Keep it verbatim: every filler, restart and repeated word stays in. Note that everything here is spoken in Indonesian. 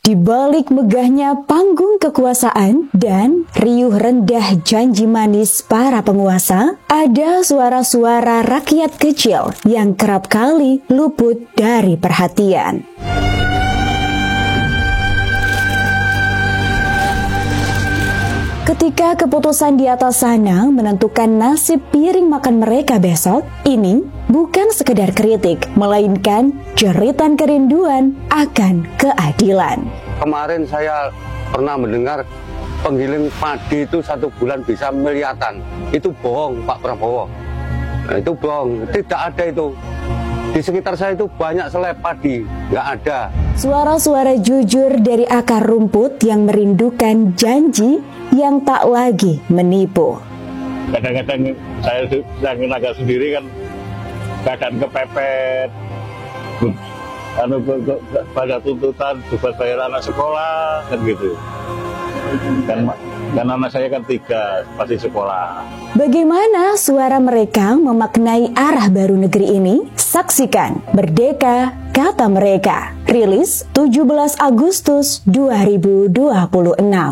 Di balik megahnya panggung kekuasaan dan riuh rendah janji manis para penguasa, ada suara-suara rakyat kecil yang kerap kali luput dari perhatian. Ketika keputusan di atas sana menentukan nasib piring makan mereka besok, ini bukan sekedar kritik, melainkan jeritan kerinduan akan keadilan. Kemarin saya pernah mendengar penggiling padi itu satu bulan bisa miliaran. Itu bohong, Pak Prabowo. Nah, itu bohong, tidak ada itu. Di sekitar saya itu banyak selai padi, nggak ada. Suara-suara jujur dari akar rumput yang merindukan janji yang tak lagi menipu. Kadang-kadang saya yang tenaga sendiri kan kadang kepepet, anu pada tuntutan buat bayar anak sekolah kan gitu. Kan, kan anak saya kan tiga pasti sekolah. Bagaimana suara mereka memaknai arah baru negeri ini? Saksikan Merdeka Kata Mereka, rilis tujuh belas Agustus dua ribu dua puluh enam.